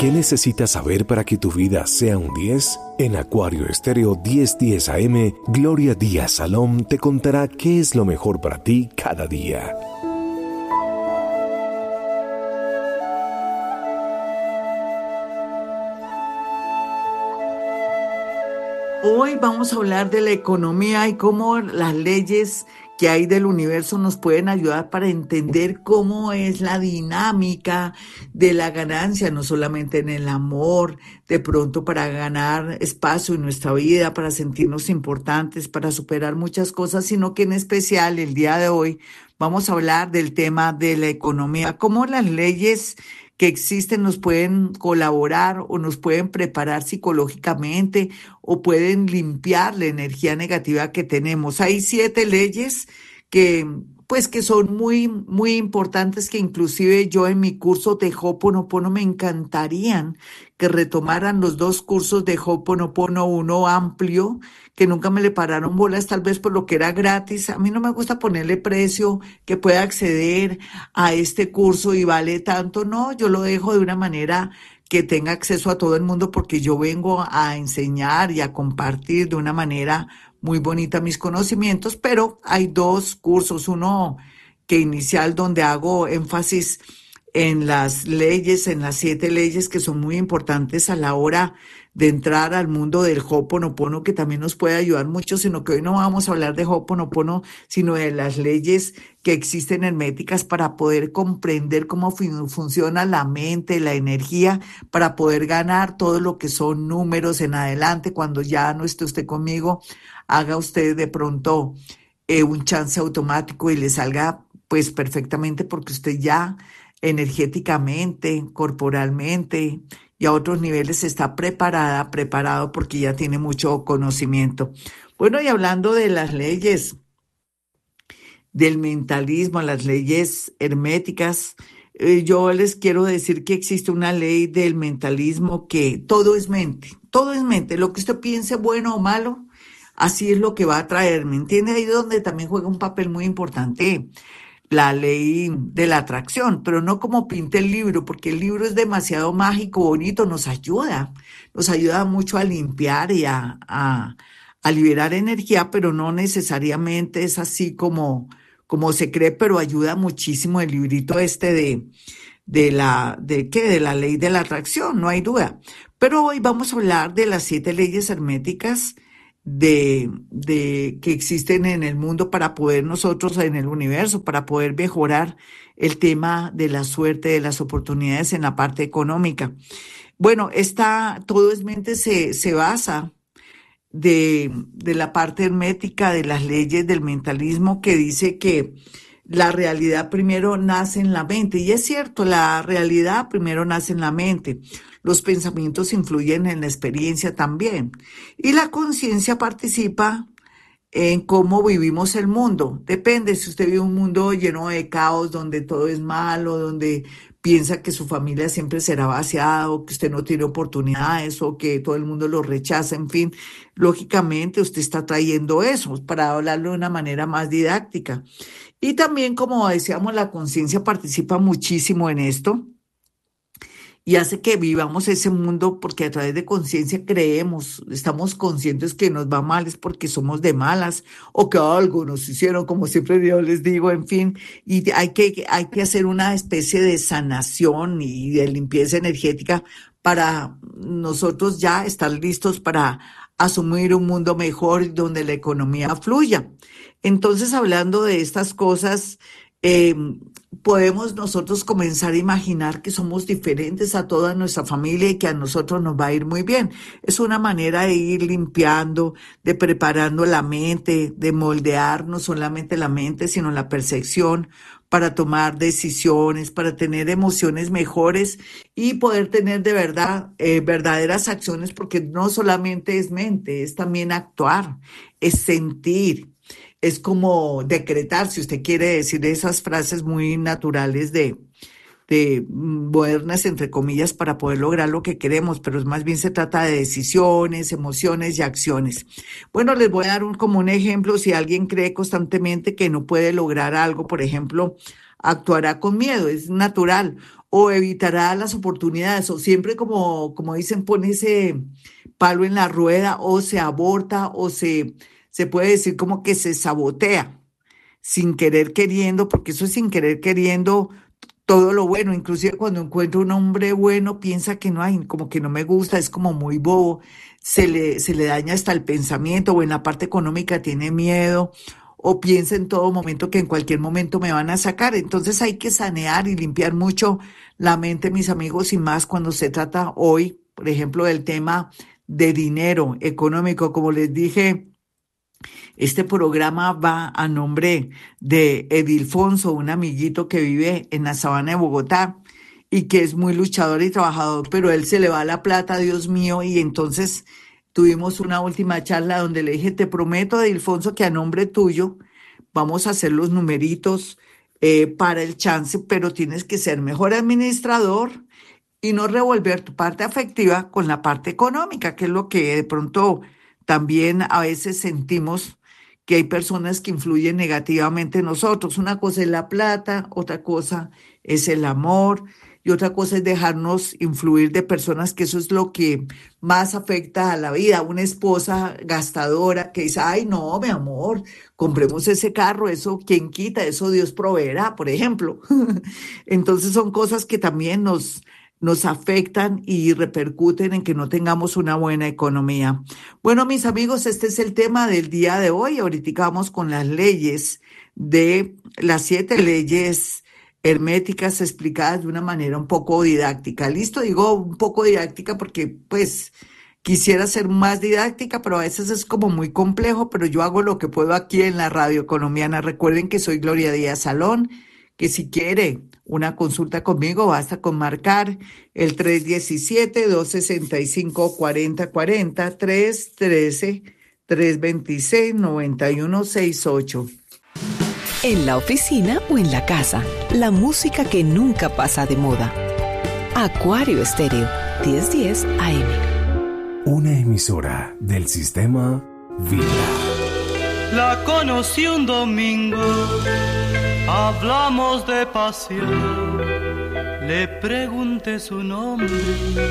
¿Qué necesitas saber para que tu vida sea un 10? En Acuario Estéreo 1010 AM, Gloria Díaz Salom te contará qué es lo mejor para ti cada día. Hoy vamos a hablar de la economía y cómo las leyes que hay del universo nos pueden ayudar para entender cómo es la dinámica de la ganancia, no solamente en el amor, de pronto para ganar espacio en nuestra vida, para sentirnos importantes, para superar muchas cosas, sino que en especial el día de hoy vamos a hablar del tema de la economía, cómo las leyes que existen nos pueden colaborar o nos pueden preparar psicológicamente o pueden limpiar la energía negativa que tenemos. Hay 7 leyes que pues que son muy importantes, que inclusive yo en mi curso de Ho'oponopono me encantarían que retomaran los 2 cursos de Ho'oponopono, uno amplio, que nunca me le pararon bolas, tal vez por lo que era gratis. A mí no me gusta ponerle precio, que pueda acceder a este curso y vale tanto. No, yo lo dejo de una manera que tenga acceso a todo el mundo, porque yo vengo a enseñar y a compartir de una manera muy bonita mis conocimientos, pero hay 2 cursos, uno que inicial donde hago énfasis en las leyes, en las 7 leyes que son muy importantes a la hora de entrar al mundo del Ho'oponopono, que también nos puede ayudar mucho, sino que hoy no vamos a hablar de Ho'oponopono, sino de las leyes que existen herméticas para poder comprender cómo funciona la mente, la energía, para poder ganar todo lo que son números en adelante. Cuando ya no esté usted conmigo, haga usted de pronto un chance automático y le salga pues perfectamente, porque usted ya energéticamente, corporalmente y a otros niveles está preparado porque ya tiene mucho conocimiento. Bueno, y hablando de las leyes del mentalismo, las leyes herméticas, yo les quiero decir que existe una ley del mentalismo, que todo es mente, lo que usted piense bueno o malo, así es lo que va a traer, ¿me entiende? Ahí es donde también juega un papel muy importante la ley de la atracción, pero no como pinta el libro, porque el libro es demasiado mágico, bonito, nos ayuda mucho a limpiar y a liberar energía, pero no necesariamente es así como se cree, pero ayuda muchísimo el librito este de la ley de la atracción, no hay duda. Pero hoy vamos a hablar de las 7 leyes herméticas que existen en el mundo, para poder nosotros, en el universo, para poder mejorar el tema de la suerte, de las oportunidades en la parte económica. Bueno, todo es mente, se basa de la parte hermética de las leyes del mentalismo, que dice que la realidad primero nace en la mente. Y es cierto, la realidad primero nace en la mente. Los pensamientos influyen en la experiencia también. Y la conciencia participa en cómo vivimos el mundo. Depende, si usted vive un mundo lleno de caos, donde todo es malo, donde piensa que su familia siempre será vaciada, o que usted no tiene oportunidades, o que todo el mundo lo rechaza, en fin, lógicamente usted está trayendo eso, para hablarlo de una manera más didáctica. Y también, como decíamos, la conciencia participa muchísimo en esto y hace que vivamos ese mundo, porque a través de conciencia creemos, estamos conscientes que nos va mal es porque somos de malas, o que algo nos hicieron, como siempre yo les digo, en fin, y hay que hacer una especie de sanación y de limpieza energética para nosotros ya estar listos para asumir un mundo mejor donde la economía fluya. Entonces, hablando de estas cosas, eh, podemos nosotros comenzar a imaginar que somos diferentes a toda nuestra familia y que a nosotros nos va a ir muy bien. Es una manera de ir limpiando, de preparando la mente, de moldear no solamente la mente, sino la percepción, para tomar decisiones, para tener emociones mejores y poder tener de verdad verdaderas acciones, porque no solamente es mente, es también actuar, es sentir. Es como decretar, si usted quiere decir esas frases muy naturales de modernas, entre comillas, para poder lograr lo que queremos, pero más bien se trata de decisiones, emociones y acciones. Bueno, les voy a dar como un ejemplo. Si alguien cree constantemente que no puede lograr algo, por ejemplo, actuará con miedo, es natural, o evitará las oportunidades, o siempre como dicen, pone ese palo en la rueda, o se aborta, se puede decir como que se sabotea sin querer queriendo, porque eso es sin querer queriendo todo lo bueno, inclusive cuando encuentro un hombre bueno, piensa que no hay, como que no me gusta, es como muy bobo, se le daña hasta el pensamiento, o en la parte económica tiene miedo, o piensa en todo momento que en cualquier momento me van a sacar. Entonces hay que sanear y limpiar mucho la mente, mis amigos, y más cuando se trata hoy, por ejemplo, del tema de dinero económico. Como les dije, este programa va a nombre de Edilfonso, un amiguito que vive en la sabana de Bogotá y que es muy luchador y trabajador, pero él se le va la plata, Dios mío, y entonces tuvimos una última charla donde le dije, te prometo, Edilfonso, que a nombre tuyo vamos a hacer los numeritos para el chance, pero tienes que ser mejor administrador y no revolver tu parte afectiva con la parte económica, que es lo que de pronto también a veces sentimos que hay personas que influyen negativamente en nosotros. Una cosa es la plata, otra cosa es el amor y otra cosa es dejarnos influir de personas, que eso es lo que más afecta a la vida. Una esposa gastadora que dice, ay no, mi amor, compremos ese carro, eso quién quita, eso Dios proveerá, por ejemplo. Entonces son cosas que también nos afectan y repercuten en que no tengamos una buena economía. Bueno, mis amigos, este es el tema del día de hoy. Ahorita vamos con las leyes de las 7 leyes herméticas explicadas de una manera un poco didáctica. Listo, digo un poco didáctica porque pues quisiera ser más didáctica, pero a veces es como muy complejo, pero yo hago lo que puedo aquí en la radio colombiana. Recuerden que soy Gloria Díaz Salón, que si quiere una consulta conmigo, basta con marcar el 317-265-4040, 313-326-9168. En la oficina o en la casa, la música que nunca pasa de moda. Acuario Estéreo, 1010 AM. Una emisora del sistema Vida. La conocí un domingo, hablamos de pasión, le pregunté su nombre